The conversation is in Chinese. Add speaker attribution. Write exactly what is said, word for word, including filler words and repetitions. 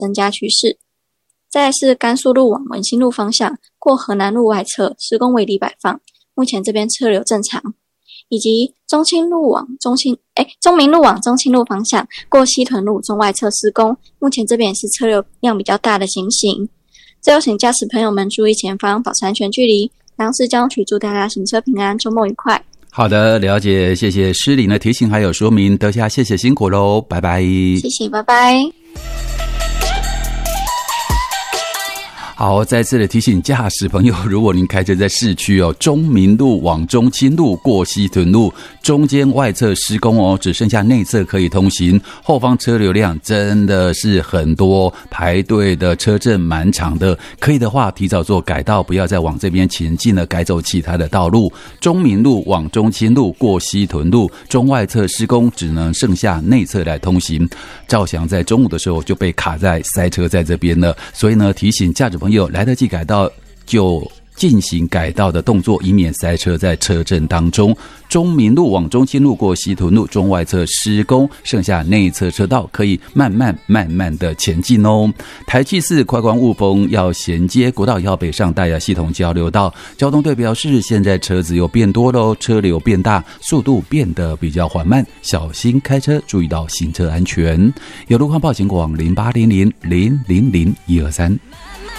Speaker 1: 增加趋势。再来是甘肃路往文心路方向过河南路外侧施工围篱摆放，目前这边车流正常。以及中清路往中清诶中明路往中清路方向过西屯路中外侧施工，目前这边也是车流量比较大的情形。最后请驾驶朋友们注意前方，保持安全距离。当市交通局祝大家行车平安，周末愉快。
Speaker 2: 好的，了解，谢谢施玲的提醒还有说明，德夏谢谢辛苦咯，拜拜。
Speaker 1: 谢谢，拜拜。
Speaker 2: 好，再次的提醒驾驶朋友，如果您开车在市区哦，中明路往中清路过西屯路中间外侧施工哦，只剩下内侧可以通行，后方车流量真的是很多，排队的车阵蛮长的，可以的话提早做改道，不要再往这边前进了，改走其他的道路。中明路往中清路过西屯路中外侧施工，只能剩下内侧来通行。赵翔在中午的时候就被卡在塞车在这边了，所以呢，提醒驾驶朋友来得及改道就进行改道的动作，以免塞车在车阵当中。中明路往中清路过西屯路中外侧施工，剩下内侧车道可以慢慢慢慢的前进哦。台七四快关雾峰要衔接国道一号北上大雅系统交流道，交通队表示现在车子又变多咯，车流变大，速度变得比较缓慢，小心开车，注意到行车安全。有路况报警广零八零零零零零一二三。